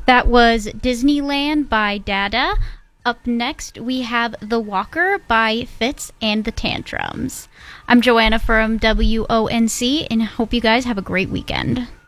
That was Disneyland by Dada. Up next, we have The Walker by Fitz and the Tantrums. I'm Joanna from WONC, and hope you guys have a great weekend.